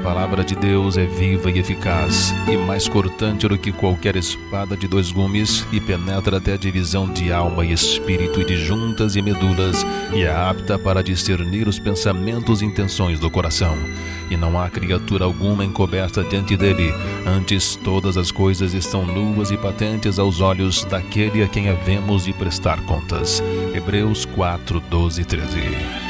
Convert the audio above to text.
palavra de Deus é viva e eficaz, e mais cortante do que qualquer espada de 2 gumes, e penetra até a divisão de alma e espírito e de juntas e medulas, e é apta para discernir os pensamentos e intenções do coração. E não há criatura alguma encoberta diante dele, antes todas as coisas estão nuas e patentes aos olhos daquele a quem havemos de prestar contas. Hebreus 4, 12 e 13.